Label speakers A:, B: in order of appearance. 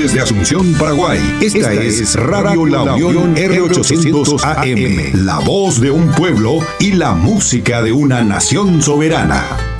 A: desde Asunción, Paraguay. Esta es Radio La Unión R800 AM, la voz de un pueblo y la música de una nación soberana.